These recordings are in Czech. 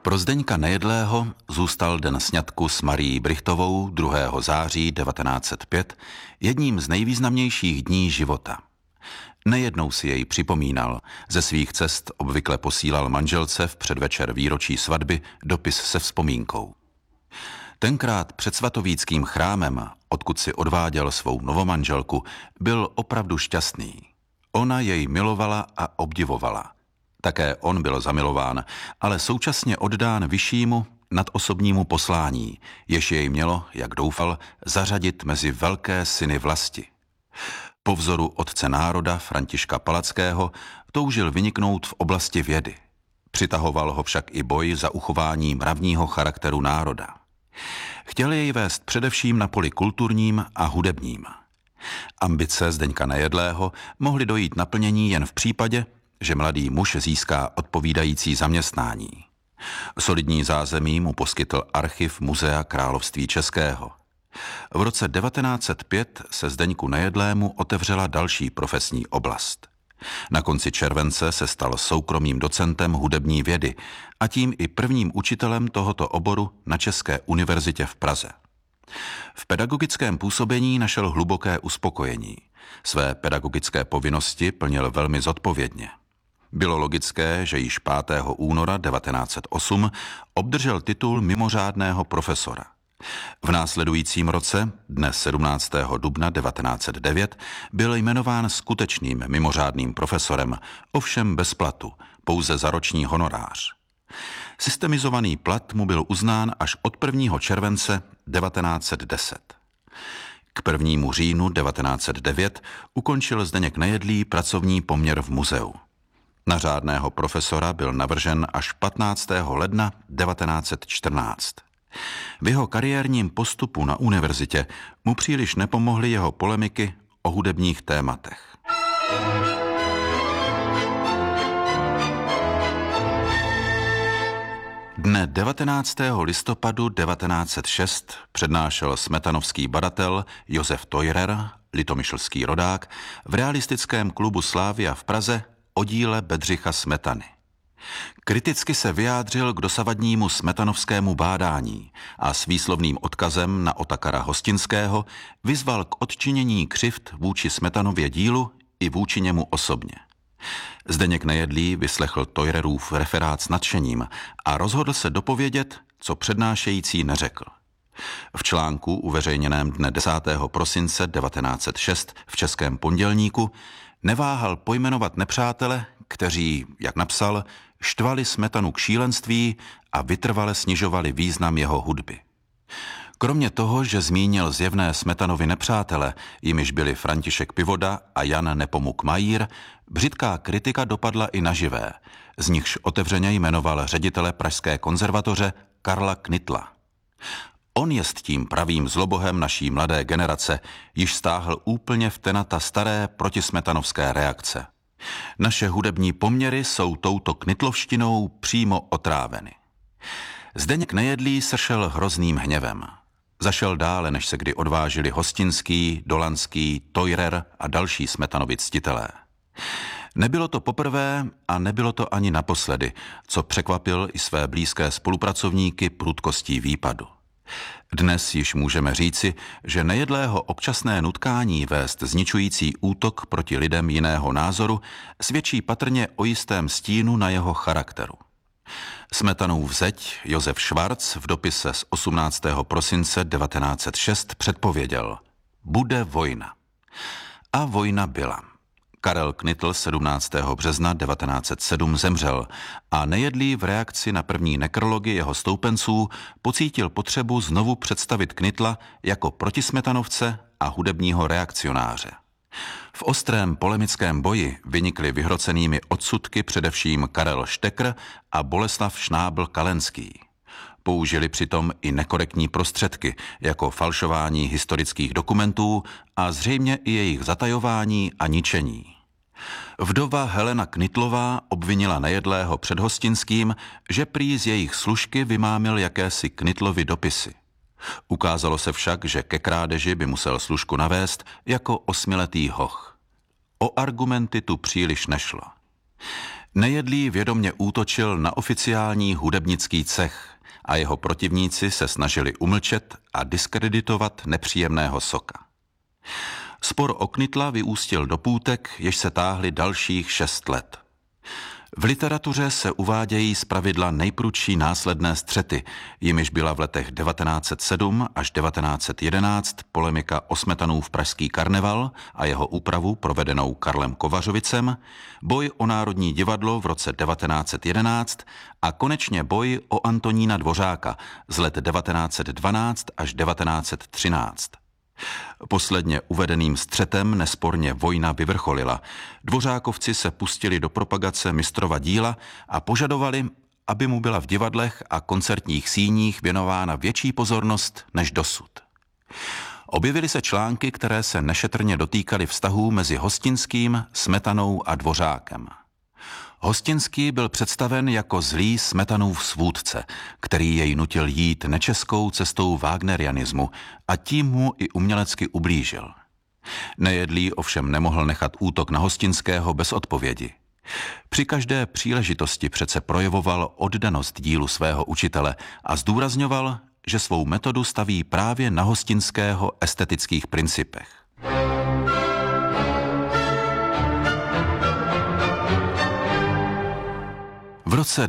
Pro Zdeňka Nejedlého zůstal den sňatku s Marií Brychtovou 2. září 1905 jedním z nejvýznamnějších dní života. Nejednou si jej připomínal, ze svých cest obvykle posílal manželce v předvečer výročí svatby dopis se vzpomínkou. Tenkrát před svatovíckým chrámem, odkud si odváděl svou novomanželku, byl opravdu šťastný. Ona jej milovala a obdivovala. Také on byl zamilován, ale současně oddán vyššímu nadosobnímu poslání, jež jej mělo, jak doufal, zařadit mezi velké syny vlasti. Po vzoru otce národa Františka Palackého toužil vyniknout v oblasti vědy. Přitahoval ho však i boj za uchování mravního charakteru národa. Chtěl jej vést především na poli kulturním a hudebním. Ambice Zdeňka Nejedlého mohly dojít naplnění jen v případě, že mladý muž získá odpovídající zaměstnání. Solidní zázemí mu poskytl archiv Muzea království českého. V roce 1905 se Zdeňku Nejedlému otevřela další profesní oblast. Na konci července se stal soukromým docentem hudební vědy a tím i prvním učitelem tohoto oboru na České univerzitě v Praze. V pedagogickém působení našel hluboké uspokojení. Své pedagogické povinnosti plnil velmi zodpovědně. Bylo logické, že již 5. února 1908 obdržel titul mimořádného profesora. V následujícím roce, dne 17. dubna 1909, byl jmenován skutečným mimořádným profesorem, ovšem bez platu, pouze za roční honorář. Systemizovaný plat mu byl uznán až od 1. července 1910. K 1. říjnu 1909 ukončil Zdeněk Nejedlý pracovní poměr v muzeu. Na řádného profesora byl navržen až 15. ledna 1914. V jeho kariérním postupu na univerzitě mu příliš nepomohly jeho polemiky o hudebních tématech. Dne 19. listopadu 1906 přednášel smetanovský badatel Josef Teurer, litomyšlský rodák, v realistickém klubu Slavia v Praze o díle Bedřicha Smetany. Kriticky se vyjádřil k dosavadnímu smetanovskému bádání a s výslovným odkazem na Otakara Hostinského vyzval k odčinění křivd vůči Smetanově dílu i vůči němu osobně. Zdeněk Nejedlý vyslechl Teurerův referát s nadšením a rozhodl se dopovědět, co přednášející neřekl. V článku uveřejněném dne 10. prosince 1906 v Českém pondělníku neváhal pojmenovat nepřátele, kteří, jak napsal, štvali Smetanu k šílenství a vytrvale snižovali význam jeho hudby. Kromě toho, že zmínil zjevné Smetanovy nepřátele, jimiž byli František Pivoda a Jan Nepomuk Majír, břitká kritika dopadla i na živé, z nichž otevřeně jmenoval ředitele Pražské konzervatoře Karla Knitla. On jest tím pravým zlobohem naší mladé generace, již stáhl úplně v tenata staré protismetanovské reakce. Naše hudební poměry jsou touto knitlovštinou přímo otráveny. Zdeněk Nejedlý sršel hrozným hněvem. Zašel dále, než se kdy odvážili Hostinský, Dolanský, Teurer a další Smetanovi ctitelé. Nebylo to poprvé a nebylo to ani naposledy, co překvapil i své blízké spolupracovníky prudkostí výpadu. Dnes již můžeme říci, že Nejedlého občasné nutkání vést zničující útok proti lidem jiného názoru svědčí patrně o jistém stínu na jeho charakteru. Smetanův zeť Josef Schwarz v dopise z 18. prosince 1906 předpověděl: bude vojna. A vojna byla. Karel Knitl 17. března 1907 zemřel a Nejedlý v reakci na první nekrology jeho stoupenců pocítil potřebu znovu představit Knitla jako protismetanovce a hudebního reakcionáře. V ostrém polemickém boji vynikly vyhrocenými odsudky především Karel Štekr a Boleslav Šnábl-Kalenský. Použili přitom i nekorektní prostředky, jako falšování historických dokumentů a zřejmě i jejich zatajování a ničení. Vdova Helena Knitlová obvinila Nejedlého před Hostinským, že prý z jejich služky vymámil jakési Knitlovy dopisy. Ukázalo se však, že ke krádeži by musel služku navést jako 8letý hoch. O argumenty tu příliš nešlo. Nejedlý vědomě útočil na oficiální hudebnický cech a jeho protivníci se snažili umlčet a diskreditovat nepříjemného Soka. Spor o Knitla vyústil do půtek, jež se táhly dalších 6 let. V literatuře se uvádějí zpravidla nejprudší následné střety, jimiž byla v letech 1907 až 1911 polemika o Smetanův pražský karneval a jeho úpravu provedenou Karlem Kovařovicem, boj o Národní divadlo v roce 1911 a konečně boj o Antonína Dvořáka z let 1912 až 1913. Posledně uvedeným střetem nesporně vojna vyvrcholila. Dvořákovci se pustili do propagace mistrova díla a požadovali, aby mu byla v divadlech a koncertních síních věnována větší pozornost než dosud. Objevily se články, které se nešetrně dotýkaly vztahů mezi Hostinským, Smetanou a Dvořákem. Hostinský byl představen jako zlý Smetanův svůdce, který jej nutil jít nečeskou cestou wagnerianismu a tím mu i umělecky ublížil. Nejedlý ovšem nemohl nechat útok na Hostinského bez odpovědi. Při každé příležitosti přece projevoval oddanost dílu svého učitele a zdůrazňoval, že svou metodu staví právě na Hostinského estetických principech. V roce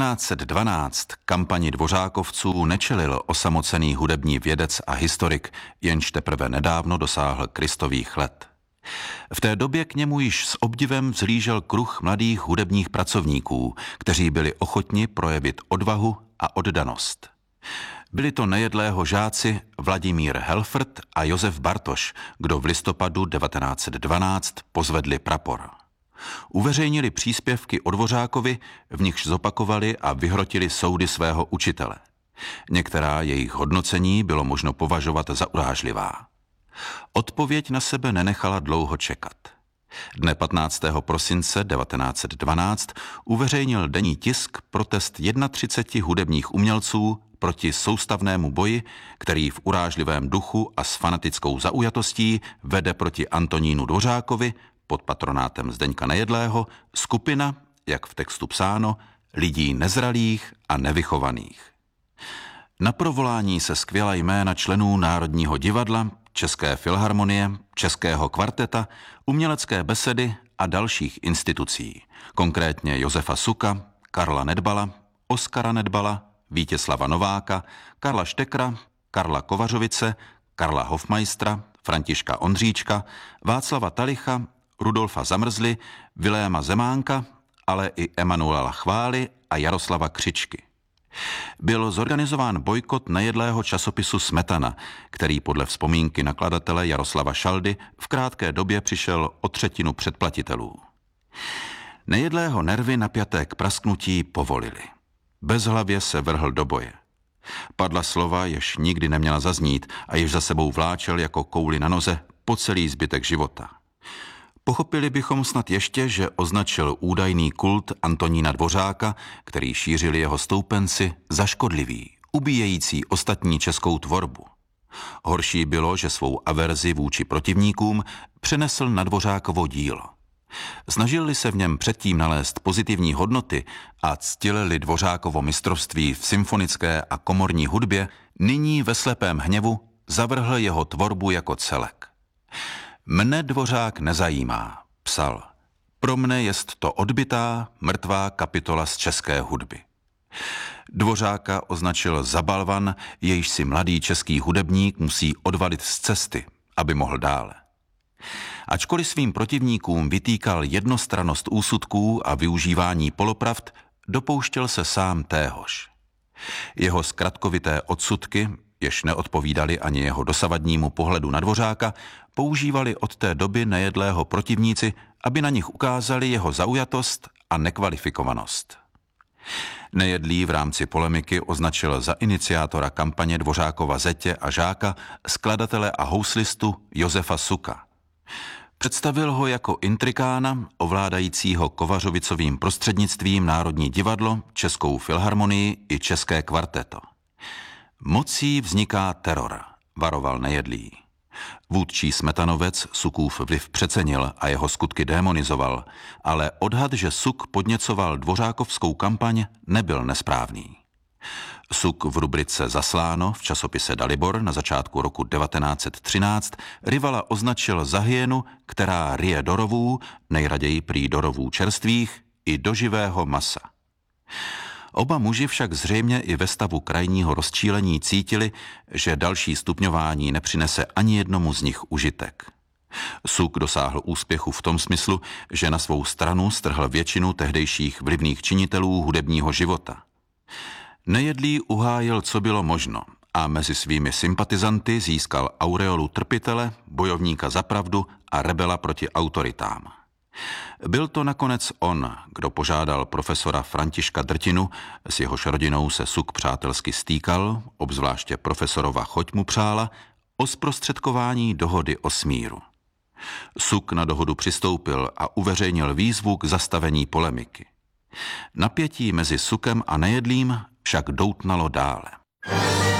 1912 kampani Dvořákovců nečelil osamocený hudební vědec a historik, jenž teprve nedávno dosáhl Kristových let. V té době k němu již s obdivem vzhlížel kruh mladých hudebních pracovníků, kteří byli ochotni projevit odvahu a oddanost. Byli to Nejedlého žáci Vladimír Helfrt a Josef Bartoš, kdo v listopadu 1912 pozvedli prapor. Uveřejnili příspěvky o Dvořákovi, v nichž zopakovali a vyhrotili soudy svého učitele. Některá jejich hodnocení bylo možno považovat za urážlivá. Odpověď na sebe nenechala dlouho čekat. Dne 15. prosince 1912 uveřejnil denní tisk protest 31 hudebních umělců proti soustavnému boji, který v urážlivém duchu a s fanatickou zaujatostí vede proti Antonínu Dvořákovi pod patronátem Zdeňka Nejedlého skupina, jak v textu psáno, lidí nezralých a nevychovaných. Na provolání se skvěla jména členů Národního divadla, České filharmonie, Českého kvarteta, Umělecké besedy a dalších institucí, konkrétně Josefa Suka, Karla Nedbala, Oskara Nedbala, Vítězslava Nováka, Karla Štekra, Karla Kovařovice, Karla Hofmeistra, Františka Ondříčka, Václava Talicha, Rudolfa Zamrzly, Viléma Zemánka, ale i Emanuela Chvály a Jaroslava Křičky. Byl zorganizován bojkot Nejedlého časopisu Smetana, který podle vzpomínky nakladatele Jaroslava Šaldy v krátké době přišel o 1/3 předplatitelů. Nejedlého nervy napjaté k prasknutí povolili. Bezhlavě se vrhl do boje. Padla slova, jež nikdy neměla zaznít a jež za sebou vláčel jako kouli na noze po celý zbytek života. Pochopili bychom snad ještě, že označil údajný kult Antonína Dvořáka, který šířili jeho stoupenci, za škodlivý, ubíjející ostatní českou tvorbu. Horší bylo, že svou averzi vůči protivníkům přenesl na Dvořákovo dílo. Snažili se v něm předtím nalézt pozitivní hodnoty a ctili Dvořákovo mistrovství v symfonické a komorní hudbě, nyní ve slepém hněvu zavrhl jeho tvorbu jako celek. Mne Dvořák nezajímá, psal. Pro mne jest to odbytá, mrtvá kapitola z české hudby. Dvořáka označil za balvan, jejž si mladý český hudebník musí odvalit z cesty, aby mohl dále. Ačkoliv svým protivníkům vytýkal jednostrannost úsudků a využívání polopravd, dopouštěl se sám téhož. Jeho zkratkovité odsudky, jež neodpovídali ani jeho dosavadnímu pohledu na Dvořáka, používali od té doby Nejedlého protivníci, aby na nich ukázali jeho zaujatost a nekvalifikovanost. Nejedlý v rámci polemiky označil za iniciátora kampaně Dvořákova zetě a žáka skladatele a houslistu Josefa Suka. Představil ho jako intrikána, ovládajícího Kovařovicovým prostřednictvím Národní divadlo, Českou filharmonii i České kvarteto. Mocí vzniká teror, varoval Nejedlý. Vůdčí smetanovec Sukův vliv přecenil a jeho skutky démonizoval, ale odhad, že Suk podněcoval dvořákovskou kampaň, nebyl nesprávný. Suk v rubrice Zasláno v časopise Dalibor na začátku roku 1913 rivala označil za hyenu, která ryje do rovů, nejraději prý do rovů čerstvých, i do živého masa. Oba muži však zřejmě i ve stavu krajního rozčílení cítili, že další stupňování nepřinese ani jednomu z nich užitek. Suk dosáhl úspěchu v tom smyslu, že na svou stranu strhl většinu tehdejších vlivných činitelů hudebního života. Nejedlý uhájil, co bylo možno, a mezi svými sympatizanty získal aureolu trpitele, bojovníka za pravdu a rebela proti autoritám. Byl to nakonec on, kdo požádal profesora Františka Drtinu, s jehož rodinou se Suk přátelsky stýkal, obzvláště profesorova choť mu přála, o zprostředkování dohody o smíru. Suk na dohodu přistoupil a uveřejnil výzvu k zastavení polemiky. Napětí mezi Sukem a Nejedlým však doutnalo dále.